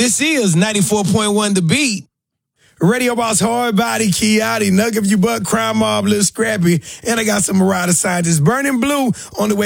This is 94.1 The Beat. Radio Boss, Hard Body, Kiati, Nugget of You Buck, Crime Mob, Lil Scrappy, and I got some Marauder Scientists. Burning Blue on the way.